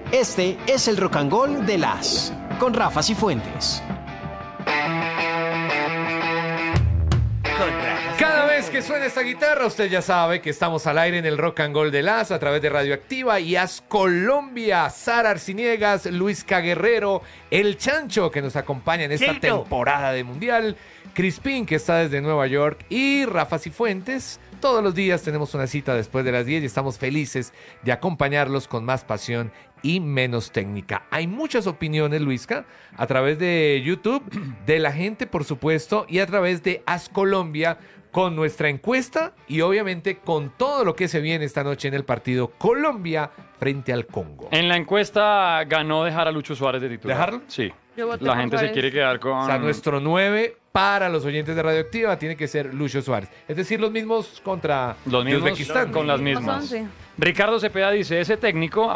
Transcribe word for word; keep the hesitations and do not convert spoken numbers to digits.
Este es el Rock and Roll de las, con Rafa Cifuentes. Cada vez que suena esta guitarra, usted ya sabe que estamos al aire en el Rock and Roll de las a través de Radioactiva y As Colombia. Sara Arciniegas, Luis Caguerrero, El Chancho, que nos acompaña en esta Chito. temporada de Mundial, Crispín, que está desde Nueva York, y Rafa Cifuentes. Todos los días tenemos una cita después de las diez y estamos felices de acompañarlos con más pasión y menos técnica. Hay muchas opiniones, Luisca, a través de YouTube, de la gente, por supuesto, y a través de As Colombia, con nuestra encuesta y obviamente con todo lo que se viene esta noche en el partido Colombia frente al Congo. En la encuesta ganó dejar a Lucho Suárez de titular. ¿Dejarlo? Sí. Yo voté La por gente se Suárez. quiere quedar con... O sea, nuestro nueve para los oyentes de Radioactiva tiene que ser Lucho Suárez. Es decir, los mismos contra Los mismos Uzbekistán. con las Son, mismas. sí. Ricardo Cepeda dice, ese técnico